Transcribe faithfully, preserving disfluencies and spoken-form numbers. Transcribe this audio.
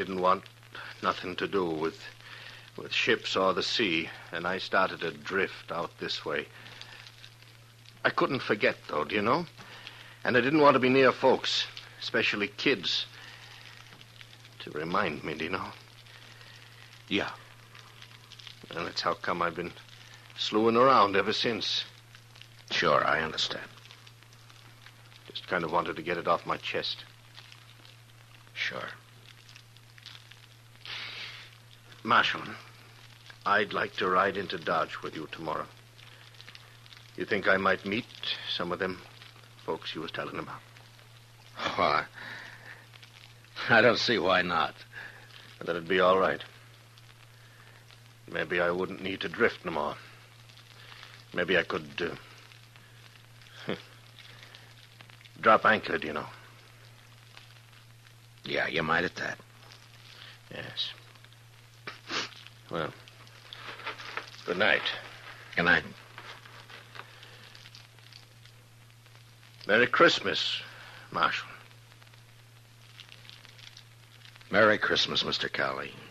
didn't want nothing to do with with ships or the sea, and I started to drift out this way. I couldn't forget, though, do you know? And I didn't want to be near folks, especially kids, to remind me, do you know? Yeah. And that's how come I've been slewing around ever since. Sure, I understand. Just kind of wanted to get it off my chest. Sure. Marshal, I'd like to ride into Dodge with you tomorrow. You think I might meet some of them folks you was telling about? Why? I don't see why not. That'd be all right. Maybe I wouldn't need to drift no more. Maybe I could uh, drop anchor, do you know? Yeah, you might at that. Yes. Well, good night. Good night. Merry Christmas, Marshal. Merry Christmas, Mister Cowley.